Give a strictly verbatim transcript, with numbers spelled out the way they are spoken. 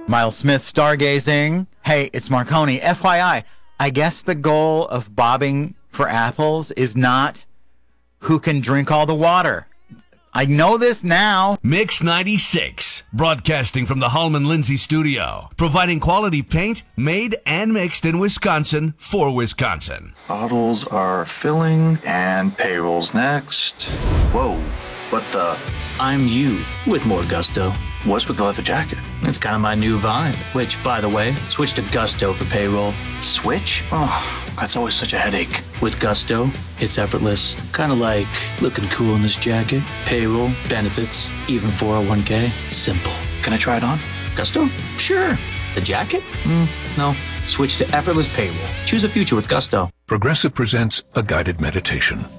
Miles Smith stargazing. Hey, it's Marconi. F Y I, I guess the goal of bobbing for apples is not who can drink all the water. I know this now. Mix ninety-six, broadcasting from the Hallman Lindsay studio, providing quality paint made and mixed in Wisconsin for Wisconsin. Bottles are filling and payroll's next. Whoa, what the? I'm you with more gusto. What's with the leather jacket? It's kind of my new vibe, which, by the way, switch to Gusto for payroll. Switch? Oh, that's always such a headache. With Gusto, it's effortless. Kind of like looking cool in this jacket. Payroll, benefits, even four oh one k. Simple. Can I try it on? Gusto? Sure. The jacket? Mm, no. Switch to effortless payroll. Choose a future with Gusto. Progressive presents a guided meditation.